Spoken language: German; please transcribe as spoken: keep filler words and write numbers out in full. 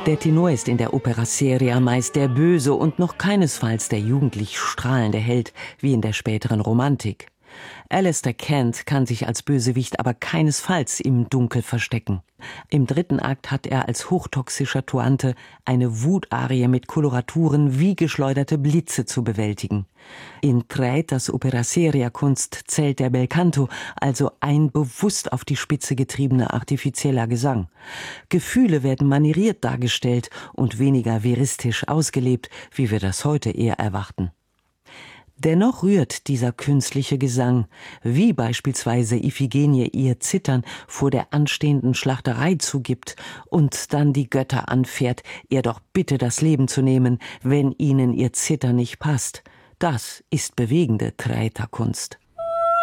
Der Tenor ist in der Opera seria meist der böse und noch keinesfalls der jugendlich strahlende Held wie in der späteren Romantik. Alistair Kent kann sich als Bösewicht aber keinesfalls im Dunkel verstecken. Im dritten Akt hat er als hochtoxischer Tuante eine Wutarie mit Koloraturen wie geschleuderte Blitze zu bewältigen. In Traiters Opera seria Kunst zählt der Belcanto, also ein bewusst auf die Spitze getriebener artifizieller Gesang. Gefühle werden manieriert dargestellt und weniger veristisch ausgelebt, wie wir das heute eher erwarten. Dennoch rührt dieser künstliche Gesang, wie beispielsweise Iphigenie ihr Zittern vor der anstehenden Schlachterei zugibt und dann die Götter anfährt, ihr doch bitte das Leben zu nehmen, wenn ihnen ihr Zittern nicht passt. Das ist bewegende Traiterkunst.